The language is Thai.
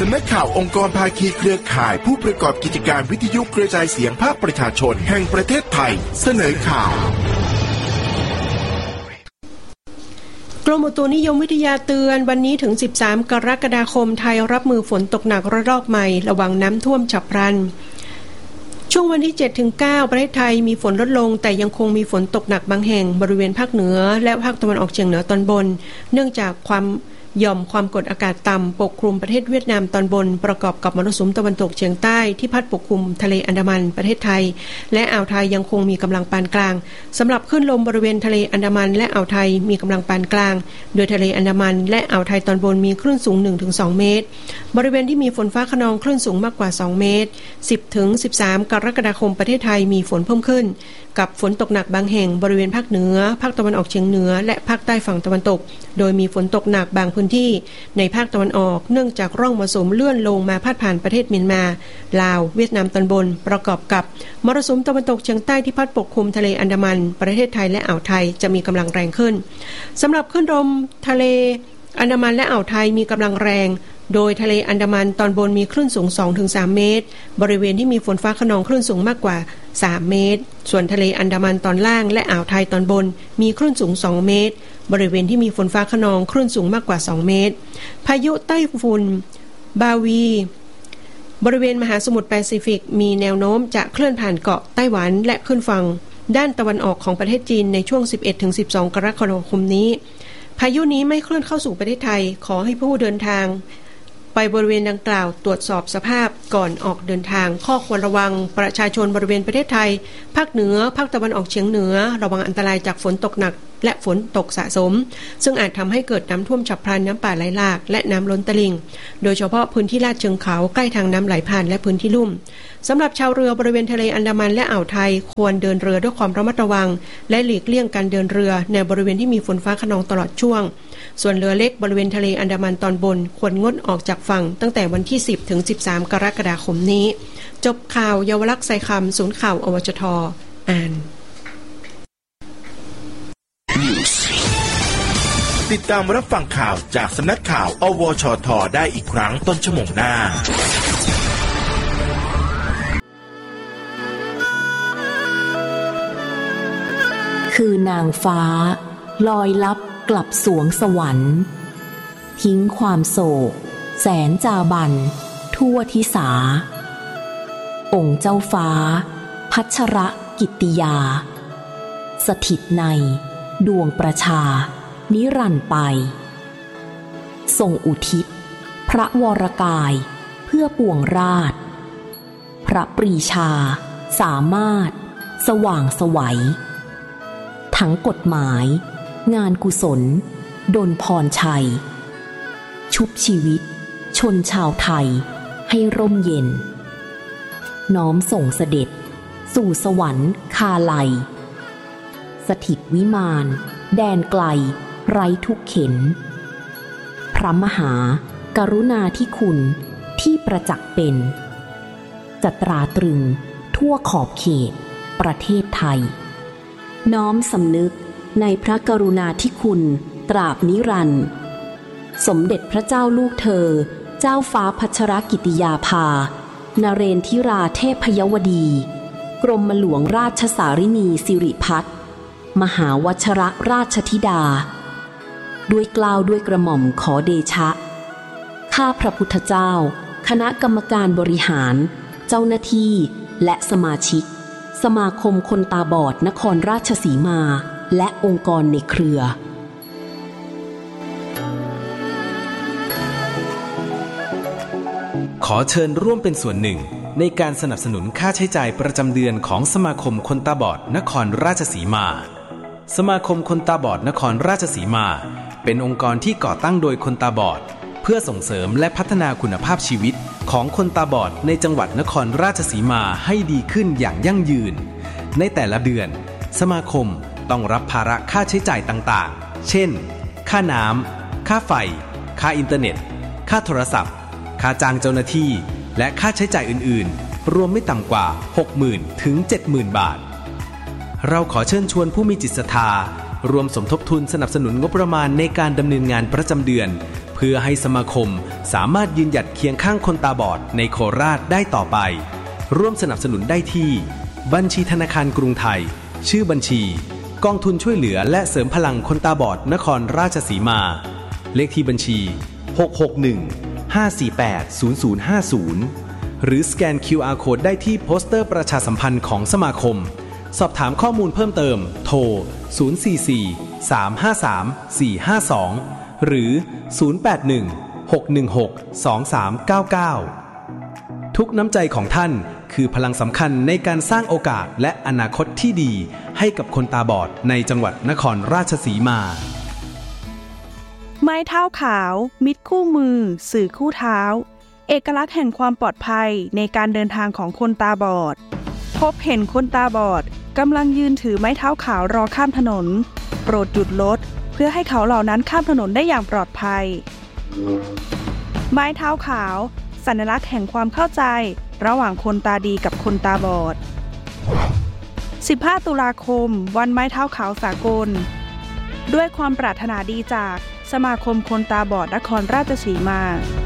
ำนักข่าวองค์กรภาคีเครือข่ายผู้ประกอบกิจการวิทยุกระจายเสียงภาคประชาชนแห่งประเทศไทยเสนอข่าวกรมอุตุนิยมวิทยาเตือนวันนี้ถึง13กรกฎาคมไทยรับมือฝนตกหนักระลอกใหม่ระวังน้ำท่วมฉับพลันช่วงวันที่ 7-9 ประเทศไทยมีฝนลดลงแต่ยังคงมีฝนตกหนักบางแห่งบริเวณภาคเหนือและภาคตะวันออกเฉียงเหนือตอนบนเนื่องจากหย่อมความกดอากาศต่ำปกคลุมประเทศเวียดนามตอนบนประกอบกับมรสุมตะวันตกเฉียงใต้ที่พัดปกคลุมทะเลอันดามันประเทศไทยและอ่าวไทยยังคงมีกำลังปานกลางสำหรับคลื่นลมบริเวณทะเลอันดามันและอ่าวไทยมีกำลังปานกลางโดยทะเลอันดามันและอ่าวไทยตอนบนมีคลื่นสูง 1-2 เมตรบริเวณที่มีฝนฟ้าคะนองคลื่นสูงมากกว่า2เมตร 10-13 กรกฎาคมประเทศไทยมีฝนเพิ่มขึ้นกับฝนตกหนักบางแห่งบริเวณภาคเหนือภาคตะวันออกเฉียงเหนือและภาคใต้ฝั่งตะวันตกโดยมีฝนตกหนักบางพื้นที่ในภาคตะวันออกเนื่องจากร่องมรสุมเลื่อนลงมาพาดผ่านประเทศเมียนมาลาวเวียดนามตอนบนประกอบกับมรสุมตะวันตกเฉียงใต้ที่พัดปกคลุมทะเลอันดามันประเทศไทยและอ่าวไทยจะมีกำลังแรงขึ้นสำหรับคลื่นลมทะเลอันดามันและอ่าวไทยมีกำลังแรงโดยทะเลอันดามันตอนบนมีคลื่นสูง 2-3 เมตรบริเวณที่มีฝนฟ้าคะนองคลื่นสูงมากกว่า3เมตรส่วนทะเลอันดามันตอนล่างและอ่าวไทยตอนบนมีคลื่นสูง2เมตรบริเวณที่มีฝนฟ้าคะนองคลื่นสูงมากกว่า2เมตรพายุไต้ฝุ่นบาวีบริเวณมหาสมุทรแปซิฟิกมีแนวโน้มจะเคลื่อนผ่านเกาะไต้หวันและขึ้นฝั่งด้านตะวันออกของประเทศจีนในช่วง 11-12 กรกฎาคมนี้พายุนี้ไม่เคลื่อนเข้าสู่ประเทศไทยขอให้ผู้เดินทางไปบริเวณดังกล่าวตรวจสอบสภาพก่อนออกเดินทางข้อควรระวังประชาชนบริเวณประเทศไทยภาคเหนือภาคตะวันออกเฉียงเหนือระวังอันตรายจากฝนตกหนักและฝนตกสะสมซึ่งอาจทำให้เกิดน้ำท่วมฉับพลันน้ำป่าไหลหลากและน้ำล้นตลิ่งโดยเฉพาะพื้นที่ลาดเชิงเขาใกล้ทางน้ำไหลผ่านและพื้นที่ลุ่มสำหรับชาวเรือบริเวณทะเลอันดามันและอ่าวไทยควรเดินเรือด้วยความระมัดระวังและหลีกเลี่ยงการเดินเรือในบริเวณที่มีฝนฟ้าคะนองตลอดช่วงส่วนเรือเล็กบริเวณทะเลอันดามันตอนบนควรงดออกจากฝั่งตั้งแต่วันที่ 10-13 กรกฎาคมนี้จบข่าวเยาวลักษณ์ไซคำศูนย์ข่าวอวชท.อ่านติดตามรับฟังข่าวจากสำนักข่าวอวชท.ได้อีกครั้งต้นชั่วโมงหน้าคือนางฟ้าลอยลับกลับสวงสวรรค์ทิ้งความโศกแสนจาบันทั่วทิสาองค์เจ้าฟ้าพัชรกิตติยาสถิตในดวงประชานิรันดร์ไปทรงอุทิศพระวรกายเพื่อปวงราชพระปรีชาสามารถสว่างไสวทั้งกฎหมายงานกุศลดลพรชัยชุบชีวิตชนชาวไทยให้ร่มเย็นน้อมส่งเสด็จสู่สวรรค์คาไลสถิตวิมานแดนไกลไร้ทุกเข็ญพระมหากรุณาธิคุณที่ประจักษ์เป็นจะตราตรึงทั่วขอบเขตประเทศไทยน้อมสำนึกในพระกรุณาธิคุณตราบนิรันดร์สมเด็จพระเจ้าลูกเธอเจ้าฟ้าพัชรกิติยาภานเรนทิราเทพยวดีกรมหลวงราชสารินีสิริพัฒน์มหาวชรราชธิดาด้วยเกล้าด้วยกระหม่อมขอเดชะข้าพระพุทธเจ้าคณะกรรมการบริหารเจ้าหน้าที่และสมาชิกสมาคมคนตาบอดนครราชสีมาและองค์กรในเครือขอเชิญร่วมเป็นส่วนหนึ่งในการสนับสนุนค่าใช้จ่ายประจำเดือนของสมาคมคนตาบอดนครราชสีมาสมาคมคนตาบอดนครราชสีมาเป็นองค์กรที่ก่อตั้งโดยคนตาบอดเพื่อส่งเสริมและพัฒนาคุณภาพชีวิตของคนตาบอดในจังหวัดนครราชสีมาให้ดีขึ้นอย่างยั่งยืนในแต่ละเดือนสมาคมต้องรับภาระค่าใช้จ่ายต่างๆเช่นค่าน้ำค่าไฟค่าอินเทอร์เน็ตค่าโทรศัพท์ค่าจ้างเจ้าหน้าที่และค่าใช้จ่ายอื่นๆรวมไม่ต่ำกว่า 60,000 ถึง 70,000 บาทเราขอเชิญชวนผู้มีจิตศรัทธารวมสมทบทุนสนับสนุนงบประมาณในการดำเนินงานประจำเดือนเพื่อพื่อให้สมาคมสามารถยืนหยัดเคียงข้างคนตาบอดในโคราชได้ต่อไปร่วมสนับสนุนได้ที่บัญชีธนาคารกรุงไทยชื่อบัญชีกองทุนช่วยเหลือและเสริมพลังคนตาบอดนครราชสีมาเลขที่บัญชี661-548-0050หรือสแกน QR Code ได้ที่โปสเตอร์ประชาสัมพันธ์ของสมาคมสอบถามข้อมูลเพิ่มเติมโทร044-353-452หรือ081-616-2399ทุกน้ำใจของท่านคือพลังสำคัญในการสร้างโอกาสและอนาคตที่ดีให้กับคนตาบอดในจังหวัดนครราชสีมาไม้เท้าขาวมิตรคู่มือสื่อคู่เท้าเอกลักษณ์แห่งความปลอดภัยในการเดินทางของคนตาบอดพบเห็นคนตาบอดกำลังยืนถือไม้เท้าขาวรอข้ามถนนโปรดหยุดรถเพื่อให้เขาเหล่านั้นข้ามถนนได้อย่างปลอดภัยไม้เท้าขาวสัญลักษณ์แห่งความเข้าใจระหว่างคนตาดีกับคนตาบอด15 ตุลาคมวันไม้เท้าขาวสากลด้วยความปรารถนาดีจากสมาคมคนตาบอดนครราชสีมา